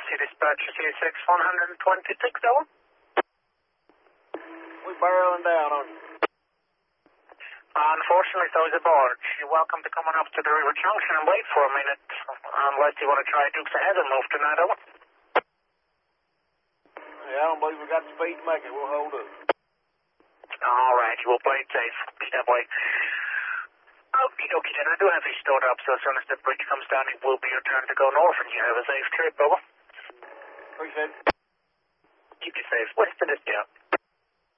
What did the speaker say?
Taxi dispatch C6 126, over. We barreling down on you. Unfortunately, so is a barge. You're welcome to come on up to the river junction and wait for a minute, unless you want to try Dukes of Hazzard move tonight, over. Yeah, I don't believe we got the speed to make it. We'll hold up. All right, you will play it safe. Step away. Okie dokie, then I do have you stored up, so as soon as the bridge comes down, it will be your turn to go north, and you have a safe trip, over. Appreciate it. Keep you safe. West of this, yeah.